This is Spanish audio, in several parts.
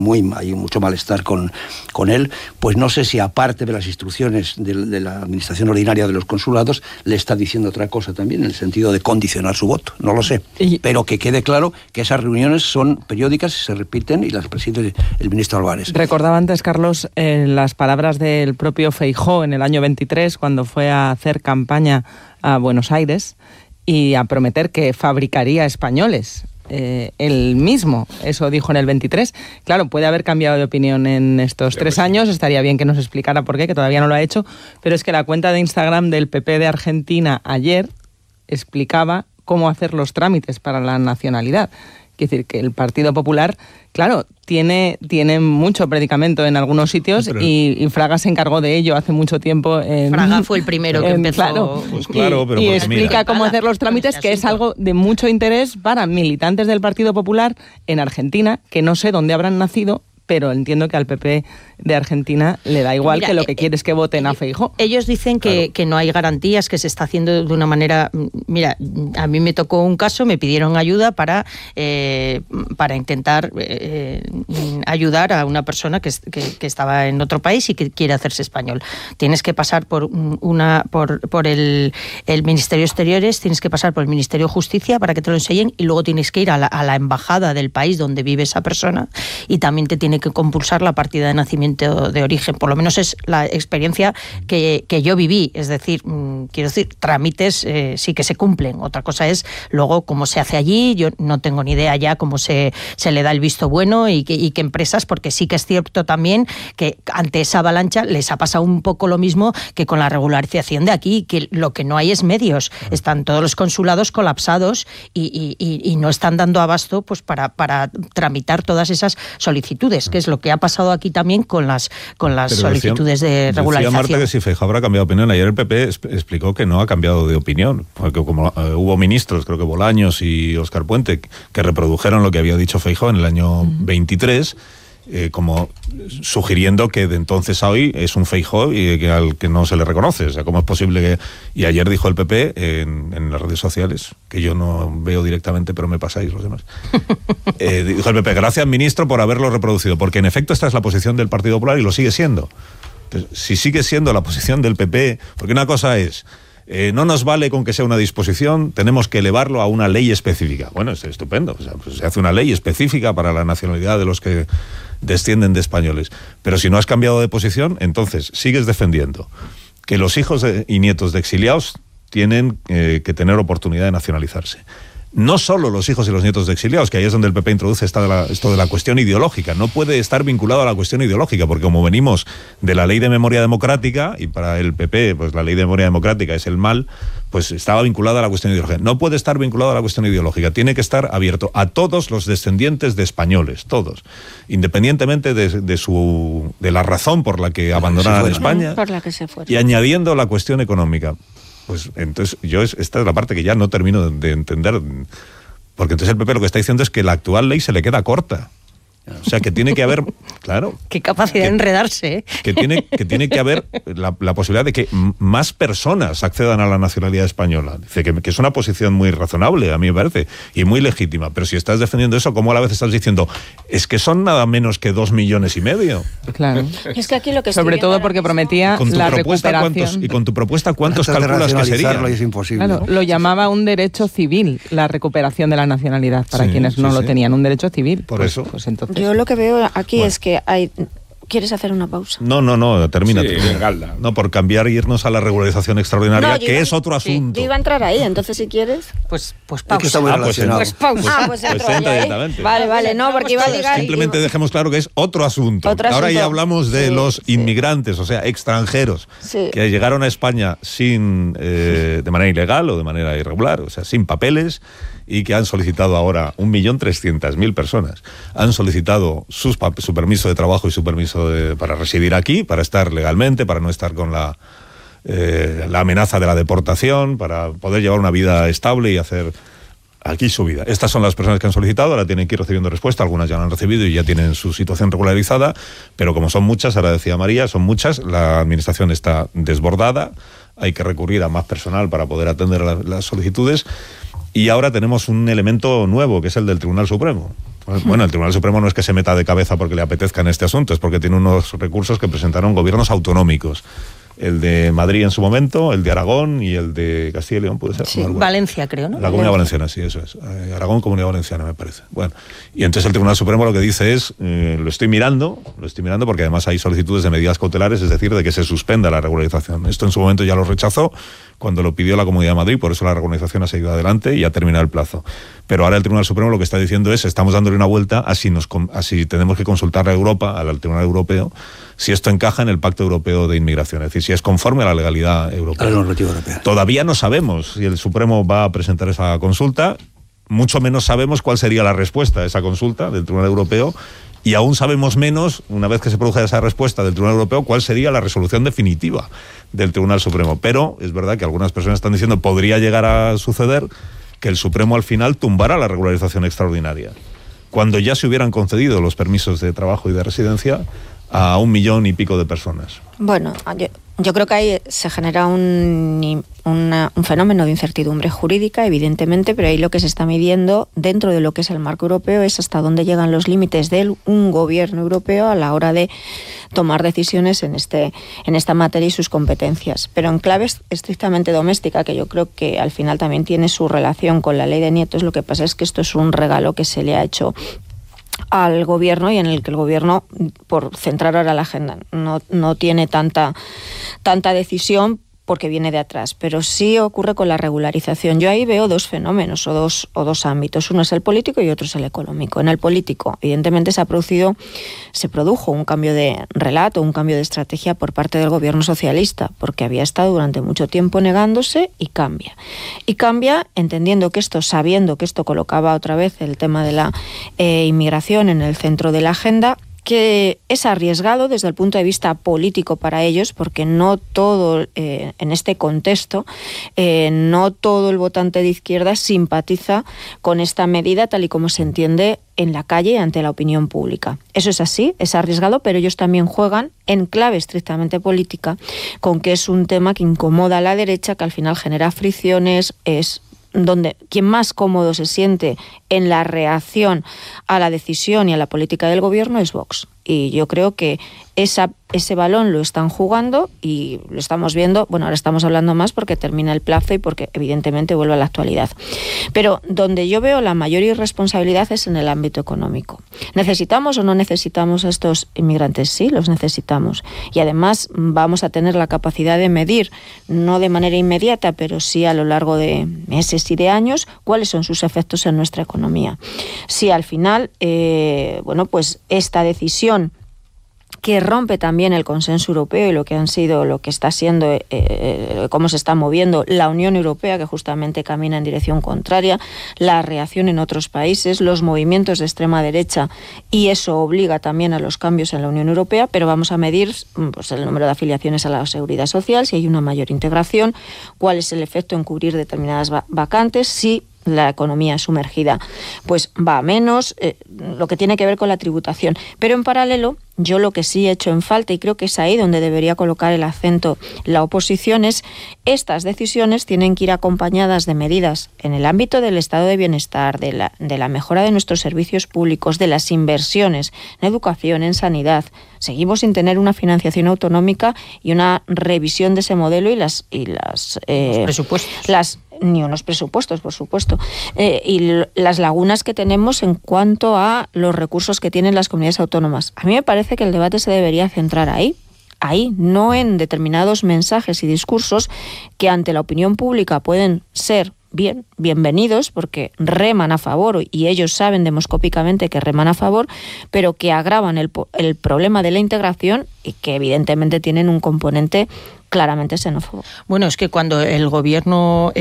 hay mucho malestar con él, pues no sé si aparte de las instrucciones de la administración ordinaria de los consulados, le está diciendo otra cosa también, en el sentido de condicionar su voto, no lo sé. Pero que quede claro que esas reuniones son periódicas, se repiten y las preside el ministro Álvarez. Recordaba antes, Carlos, las palabras del propio Feijóo en el año 23, cuando fue a hacer campaña a Buenos Aires y a prometer que fabricaría españoles. Él mismo, eso dijo en el 23. Claro, puede haber cambiado de opinión en estos 3 años, estaría bien que nos explicara por qué, que todavía no lo ha hecho, pero es que la cuenta de Instagram del PP de Argentina ayer explicaba cómo hacer los trámites para la nacionalidad. Es decir, que el Partido Popular, claro, tiene mucho predicamento en algunos sitios, y Fraga se encargó de ello hace mucho tiempo. Fraga fue el primero que empezó. Claro, pues claro, pero y pues explica mira, cómo hacer los trámites, que es algo de mucho interés para militantes del Partido Popular en Argentina, que no sé dónde habrán nacido, pero entiendo que al PP de Argentina le da igual, que lo que quiere es que voten a Feijóo. Ellos dicen que no hay garantías, que se está haciendo de una manera... Mira, a mí me tocó un caso, me pidieron ayuda para intentar ayudar a una persona que estaba en otro país y que quiere hacerse español. Tienes que pasar por el Ministerio de Exteriores, tienes que pasar por el Ministerio de Justicia para que te lo enseñen, y luego tienes que ir a la embajada del país donde vive esa persona, y también te tiene que compulsar la partida de nacimiento de origen. Por lo menos es la experiencia que yo viví. Es decir, quiero decir, trámites sí que se cumplen. Otra cosa es luego cómo se hace allí. Yo no tengo ni idea ya cómo se le da el visto bueno y qué empresas, porque sí que es cierto también que ante esa avalancha les ha pasado un poco lo mismo que con la regularización de aquí, que lo que no hay es medios. Están todos los consulados colapsados y no están dando abasto pues para tramitar todas esas solicitudes, que es lo que ha pasado aquí también con las solicitudes de regularización. Decía Marta que si Feijóo habrá cambiado de opinión. Ayer el PP explicó que no ha cambiado de opinión, porque como hubo ministros, creo que Bolaños y Óscar Puente, que reprodujeron lo que había dicho Feijóo en el año 23, como sugiriendo que de entonces a hoy es un Feijóo y al que no se le reconoce. O sea, ¿cómo es posible que...? Y ayer dijo el PP en las redes sociales, que yo no veo directamente, pero me pasáis los demás. Dijo el PP, gracias ministro por haberlo reproducido, porque en efecto esta es la posición del Partido Popular y lo sigue siendo. Entonces, si sigue siendo la posición del PP, porque una cosa es... no nos vale con que sea una disposición, tenemos que elevarlo a una ley específica. Bueno, es estupendo. O sea, pues se hace una ley específica para la nacionalidad de los que descienden de españoles. Pero si no has cambiado de posición, entonces sigues defendiendo que los hijos y nietos de exiliados tienen que tener oportunidad de nacionalizarse. No solo los hijos y los nietos de exiliados, que ahí es donde el PP introduce esto de la cuestión ideológica. No puede estar vinculado a la cuestión ideológica, porque como venimos de la ley de memoria democrática, y para el PP pues la ley de memoria democrática es el mal, pues estaba vinculada a la cuestión ideológica. No puede estar vinculado a la cuestión ideológica, tiene que estar abierto a todos los descendientes de españoles, todos, independientemente de la razón por la que abandonaran España, por la que se fueron. Y añadiendo la cuestión económica. Pues entonces esta es la parte que ya no termino de entender, porque entonces el PP lo que está diciendo es que la actual ley se le queda corta. O sea, que tiene que haber, claro... Qué capacidad de enredarse, ¿eh? Que tiene que haber la posibilidad de que más personas accedan a la nacionalidad española. Dice que es una posición muy razonable, a mí me parece, y muy legítima. Pero si estás defendiendo eso, ¿cómo a la vez estás diciendo es que son nada menos que 2,5 millones? Claro. Es que aquí lo que sobre todo porque prometía la recuperación. Y con tu propuesta, ¿cuántos calculas que sería? Es imposible. Claro, lo llamaba un derecho civil, la recuperación de la nacionalidad, para quienes no lo tenían, un derecho civil. Por eso. Pues entonces... Yo lo que veo aquí es que hay... ¿Quieres hacer una pausa? No, termina. Sí, venga. No, por cambiar e irnos a la regularización extraordinaria, es otro asunto. Yo iba a entrar ahí, entonces si quieres... Pues pausa. Es que está muy relacionado. Pues pausa. Pues entra directamente. Vale, no, porque iba a llegar... Simplemente dejemos claro que es otro asunto. Ahora ya hablamos de los inmigrantes, o sea, extranjeros, que llegaron a España de manera ilegal o de manera irregular, o sea, sin papeles, y que han solicitado ahora 1.300.000 personas. Han solicitado su permiso de trabajo y su permiso para residir aquí, para estar legalmente, para no estar con la amenaza de la deportación, para poder llevar una vida estable y hacer aquí su vida. Estas son las personas que han solicitado, ahora tienen que ir recibiendo respuesta, algunas ya la han recibido y ya tienen su situación regularizada, pero como son muchas, ahora decía María, son muchas, la administración está desbordada, hay que recurrir a más personal para poder atender las solicitudes. Y ahora tenemos un elemento nuevo, que es el del Tribunal Supremo. Bueno, el Tribunal Supremo no es que se meta de cabeza porque le apetezca en este asunto, es porque tiene unos recursos que presentaron gobiernos autonómicos. El de Madrid en su momento, el de Aragón y el de Castilla y León, puede ser. Sí, Valencia, creo, ¿no? La Comunidad Valenciana, sí, eso es. Aragón, Comunidad Valenciana, me parece. Bueno, y entonces el Tribunal Supremo lo que dice es, lo estoy mirando porque además hay solicitudes de medidas cautelares, es decir, de que se suspenda la regularización. Esto en su momento ya lo rechazó cuando lo pidió la Comunidad de Madrid, por eso la regularización ha seguido adelante y ha terminado el plazo. Pero ahora el Tribunal Supremo lo que está diciendo es, estamos dándole una vuelta a si tenemos que consultar a Europa, al Tribunal Europeo, si esto encaja en el Pacto Europeo de Inmigración, es decir, si es conforme a la legalidad europea. A la normativa europea. Todavía no sabemos si el Supremo va a presentar esa consulta, mucho menos sabemos cuál sería la respuesta a esa consulta del Tribunal Europeo, y aún sabemos menos, una vez que se produzca esa respuesta del Tribunal Europeo, cuál sería la resolución definitiva del Tribunal Supremo. Pero es verdad que algunas personas están diciendo que podría llegar a suceder que el Supremo al final tumbara la regularización extraordinaria, cuando ya se hubieran concedido los permisos de trabajo y de residencia a 1 millón y pico de personas. Bueno, yo creo que ahí se genera un fenómeno de incertidumbre jurídica, evidentemente, pero ahí lo que se está midiendo dentro de lo que es el marco europeo es hasta dónde llegan los límites de un gobierno europeo a la hora de tomar decisiones en esta materia y sus competencias. Pero en clave estrictamente doméstica, que yo creo que al final también tiene su relación con la ley de nietos, lo que pasa es que esto es un regalo que se le ha hecho al gobierno y en el que el gobierno, por centrar ahora la agenda, no tiene tanta decisión porque viene de atrás, pero sí ocurre con la regularización. Yo ahí veo dos fenómenos o dos ámbitos. Uno es el político y otro es el económico. En el político, evidentemente, se produjo un cambio de relato, un cambio de estrategia por parte del gobierno socialista, porque había estado durante mucho tiempo negándose y cambia. Y cambia entendiendo que esto, sabiendo que esto colocaba otra vez el tema de la inmigración en el centro de la agenda, que es arriesgado desde el punto de vista político para ellos, porque no todo, en este contexto, no todo el votante de izquierda simpatiza con esta medida tal y como se entiende en la calle ante la opinión pública. Eso es así, es arriesgado, pero ellos también juegan en clave estrictamente política, con que es un tema que incomoda a la derecha, que al final genera fricciones, es donde quien más cómodo se siente en la reacción a la decisión y a la política del gobierno es Vox. Y yo creo que ese balón lo están jugando y lo estamos viendo. Bueno, ahora estamos hablando más porque termina el plazo y porque evidentemente vuelve a la actualidad. Pero donde yo veo la mayor irresponsabilidad es en el ámbito económico. ¿Necesitamos o no necesitamos a estos inmigrantes? Sí, los necesitamos. Y además vamos a tener la capacidad de medir, no de manera inmediata, pero sí a lo largo de meses y de años, cuáles son sus efectos en nuestra economía. Si al final, pues esta decisión que rompe también el consenso europeo y lo que está siendo, cómo se está moviendo la Unión Europea, que justamente camina en dirección contraria, la reacción en otros países, los movimientos de extrema derecha, y eso obliga también a los cambios en la Unión Europea, pero vamos a medir pues, el número de afiliaciones a la Seguridad Social, si hay una mayor integración, cuál es el efecto en cubrir determinadas vacantes, si la economía sumergida pues va a menos, lo que tiene que ver con la tributación. Pero en paralelo, yo lo que sí he hecho en falta, y creo que es ahí donde debería colocar el acento la oposición, es estas decisiones tienen que ir acompañadas de medidas en el ámbito del estado de bienestar, de la mejora de nuestros servicios públicos, de las inversiones en educación, en sanidad. Seguimos sin tener una financiación autonómica y una revisión de ese modelo y los presupuestos. Ni unos presupuestos, por supuesto, y las lagunas que tenemos en cuanto a los recursos que tienen las comunidades autónomas. A mí me parece que el debate se debería centrar ahí, no en determinados mensajes y discursos que ante la opinión pública pueden ser bienvenidos porque reman a favor y ellos saben demoscópicamente que reman a favor, pero que agravan el problema de la integración y que evidentemente tienen un componente claramente xenófobo. Bueno, es que cuando el gobierno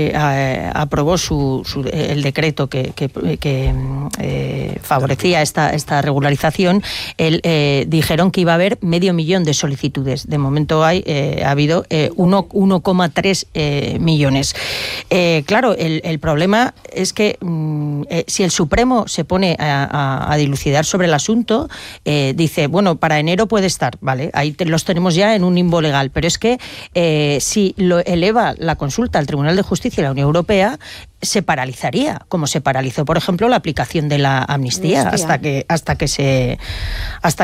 aprobó el decreto que favorecía esta regularización, dijeron que iba a haber 500.000 de solicitudes. De momento ha habido 1,3 millones. Claro, el problema es que si el Supremo se pone a dilucidar sobre el asunto, dice, bueno, para enero puede estar, ¿vale? Ahí los tenemos ya en un limbo legal, pero es que porque si lo eleva la consulta al Tribunal de Justicia de la Unión Europea, se paralizaría, como se paralizó, por ejemplo, la aplicación de la amnistía hasta que